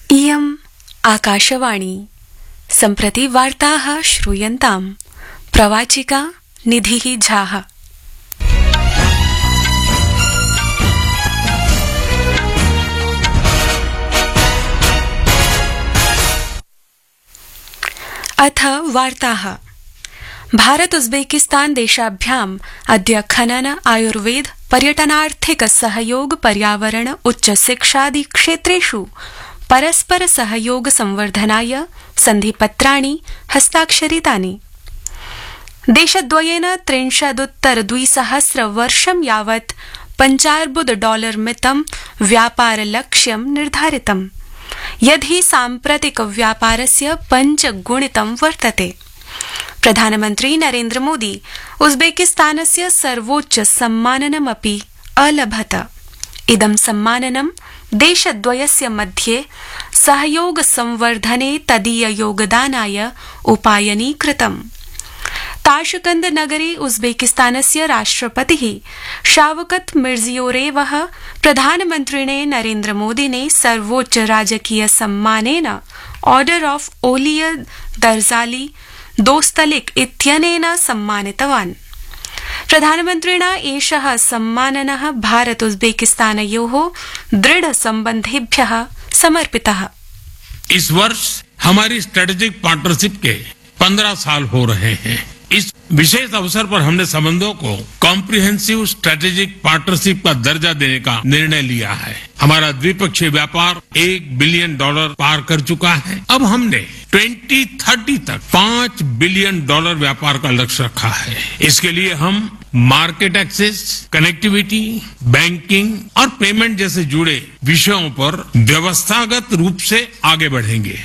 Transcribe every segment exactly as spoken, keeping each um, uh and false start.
इयम् आकाशवाणी सम्प्रति वार्ताः श्रूयन्ताम् प्रवाचिका निधिः झाः। अथ वार्ताः। भारत उज्बेकिस्तान देशाभ्याम् अद्य खनन आयुर्वेद पर्यटनार्थिक सहयोग पर्यावरण उच्च शिक्षादि क्षेत्रेषु परस्पर सहयोग संवर्धनाय सन्धिपत्राणि हस्ताक्षरितानि। देशद्वयेन त्रिंशदुत्तर द्विसहस्र वर्षं यावत् पञ्चार्बुद डॉलर मितं व्यापार लक्ष्यं निर्धारितम्, यद्धि साम्प्रतिक व्यापारस्य पञ्चगुणितं वर्तते। प्रधानमन्त्री नरेन्द्र मोदी उज्बेकिस्तानस्य सर्वोच्च सम्माननमपि अलभत। इदं सम्माननं देशद्वयस्य मध्ये सहयोग संवर्धने तदीय योगदानाय उपायनीकृतम्। ताशकंद नगरे उज्बेकिस्तानस्य राष्ट्रपतिः शावकत मिर्जियोरेवः प्रधानमन्त्रिणे नरेन्द्र मोदिने सर्वोच्च राजकीय सम्मानेन ऑर्डर ऑफ ओलिय दर्जाली दोस्तलिक इत्यनेन सम्मानितवान्। प्रधानमन्त्रिणा एषः सम्माननः भारत उज्बेकिस्तानयोः दृढ़ सम्बन्धेभ्यः समर्पितः। इस वर्ष हमारी स्ट्रेटेजिक पार्टनरशिप के पंद्रह साल हो रहे हैं। इस विशेष अवसर पर हमने संबंधों को कॉम्प्रिहेंसिव स्ट्रेटेजिक पार्टनरशिप का दर्जा देने का निर्णय लिया है। हमारा द्विपक्षीय व्यापार एक बिलियन डॉलर पार कर चुका है। अब हमने ट्वेंटी थर्टी तक पांच बिलियन डॉलर व्यापार का लक्ष्य रखा है। इसके लिए हम मार्केट एक्सेस, कनेक्टिविटी, बैंकिंग और पेमेंट जैसे जुड़े विषयों पर व्यवस्थागत रूप से आगे बढ़ेंगे।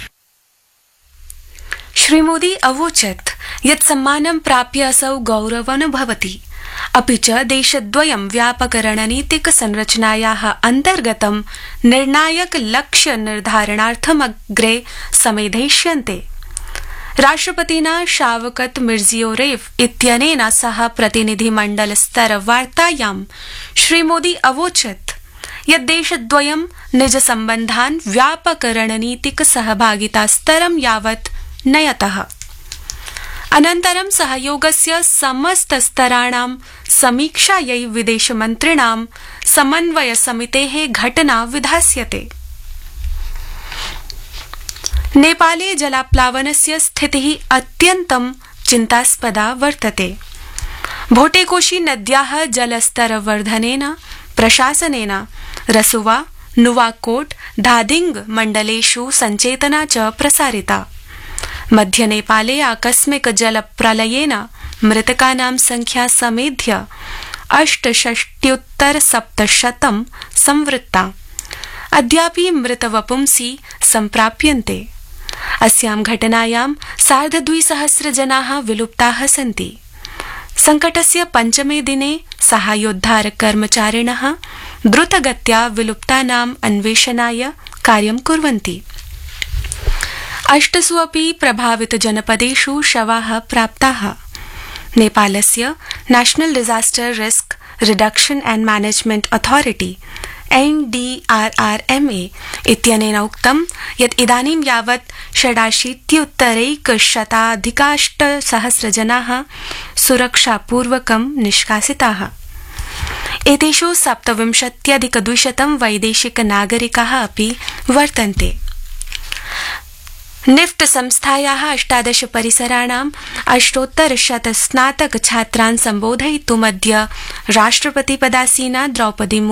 श्री मोदी अवोचत् यत् सम्मानं प्राप्य असौ गौरवमनुभवति, अपि च देशद्वयं व्यापक रणनीतिक संरचनायाः अन्तर्गतं निर्णायक लक्ष्य निर्धारणार्थमग्रे समेधयिष्यन्ते। राष्ट्रपतिना शावकत मिर्जियोरेव इत्यनेन सह प्रतिनिधिमण्डल स्तर वार्तायां श्री मोदी अवोचत् यत् देशद्वयं निज सम्बन्धान् व्यापक रणनीतिक सहभागिता स्तरं यावत् नयतः। अनन्तरं सहयोगस्य समस्त स्तराणां समीक्षायै विदेशमन्त्रिणां समन्वय समितेः घटना विधास्यते। नेपाले जलाप्लावनस्य स्थितिः अत्यन्तं चिन्तास्पदा वर्तते। भोटेकोशी नद्याः जलस्तरवर्धनेन प्रशासनेन रसुवा, नुवाकोट, धादिंग मण्डलेषु सञ्चेतना च प्रसारिता। मध्य नेपाले आकस्मिक जल प्रलयेन मृतकानां संख्या समेध्य अष्टषष्ट्युत्तर सप्तशतं संवृत्ता। अद्यापि मृतवपुंसि सम्प्राप्यन्ते। अस्यां घटनायां सार्धद्विसहस्र जनाः विलुप्ताः सन्ति। संकटस्य पञ्चमे दिने साहाय्योद्धार कर्मचारिणः द्रुतगत्या विलुप्तानाम् अन्वेषणाय कार्यं कुर्वन्ति। अष्टसु अपि प्रभावित जनपदेषु शवाः प्राप्ताः। नेपालस्य national disaster risk reduction and management authority N D R R M A इत्यनेन उक्तं यत् इदानीं यावत् षडाशीत्युत्तरैकशताधिकाष्टसहस्र जनाः सुरक्षापूर्वकं निष्कासिताः। एतेषु सप्तविंशत्यधिक द्विशतं वैदेशिक नागरिकाः अपि वर्तन्ते। निफ्ट संस्थायाः अष्टादश परिसराणाम् अष्टोत्तरशत स्नातक छात्रान् सम्बोधयितुमद्य राष्ट्रपतिपदासीना द्रौपदी